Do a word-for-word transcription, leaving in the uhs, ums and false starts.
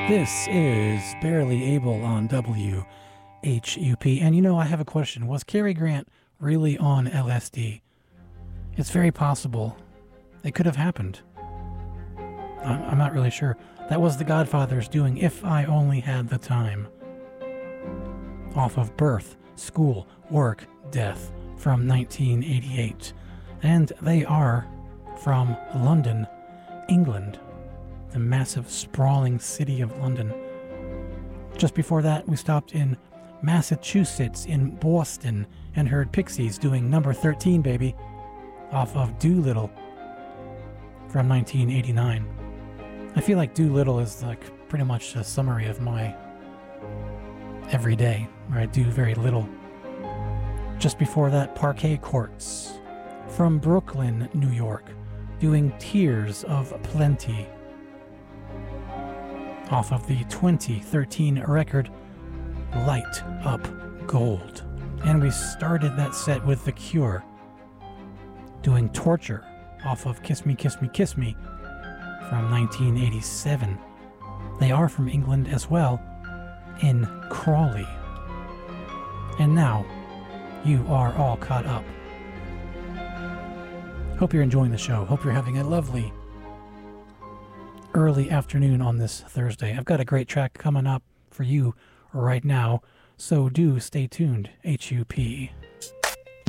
This is Barely Able on W H U P. And you know, I have a question. Was Cary Grant really on L S D? It's very possible. It could have happened. I'm, I'm not really sure. That was the Godfathers doing If I Only Had the Time. Off of Birth, School, Work, Death from nineteen eighty-eight. And they are from London, England. The massive, sprawling city of London. Just before that, we stopped in Massachusetts, in Boston, and heard Pixies doing Number thirteen, baby, off of Doolittle from nineteen eighty-nine. I feel like Doolittle is like pretty much a summary of my every day, where I do very little. Just before that, Parquet Courts from Brooklyn, New York, doing Tears of Plenty off of the twenty thirteen record Light Up Gold. And we started that set with The Cure doing Torture off of Kiss Me, Kiss Me, Kiss Me from nineteen eighty-seven. They are from England as well, in Crawley. And now, you are all caught up. Hope you're enjoying the show. Hope you're having a lovely early afternoon on this Thursday. I've got a great track coming up for you right now, so do stay tuned. H U P.